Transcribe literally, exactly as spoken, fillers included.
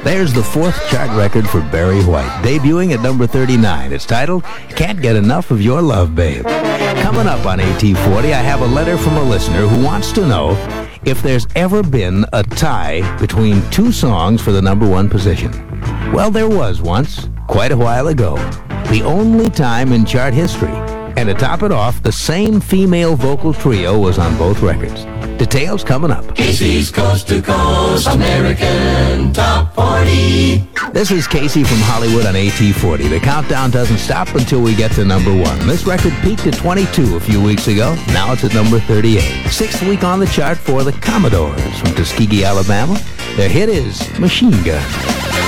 There's the fourth chart record for Barry White, debuting at number thirty-nine. It's titled, Can't Get Enough of Your Love, Babe. Coming up on A T forty, I have a letter from a listener who wants to know if there's ever been a tie between two songs for the number one position. Well, there was once, quite a while ago. The only time in chart history. And to top it off, the same female vocal trio was on both records. Details coming up. Casey's Coast to Coast American Top forty. This is Casey from Hollywood on A T forty. The countdown doesn't stop until we get to number one. This record peaked at twenty-two a few weeks ago. Now it's at number thirty-eight. Sixth week on the chart for the Commodores from Tuskegee, Alabama. Their hit is Machine Gun.